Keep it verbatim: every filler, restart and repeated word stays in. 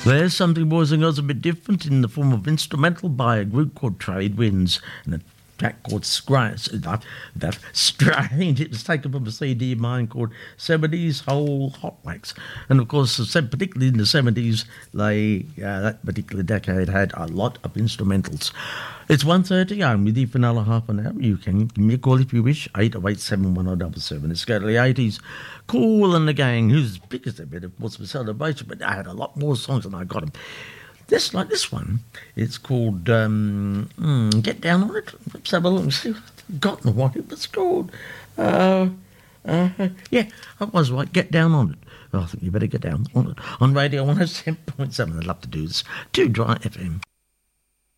There's something, boys and girls, a bit different in the form of instrumental by a group called Trade Winds and a track called Scri- that, that Strange. It was taken from a C D of mine called seventies Whole Hot Wax. And of course, particularly in the seventies, they, uh, that particular decade had a lot of instrumentals. It's one thirty. I'm with you for another half an hour. You can give me a call if you wish, eight oh eight, seven one oh seven seven. It's go to the eighties. Cool and the Gang, who's as big as a bit, of course, for Celebration, but I had a lot more songs than I got them. This, like this one, it's called um, mm, Get Down On It. Let's have a look and see. I've forgotten what it was called. Uh, uh, yeah, I was right. Get Down On It. Oh, I think you better get down on it. On Radio one oh seven point seven. I'd love to do this. Two Dry F M.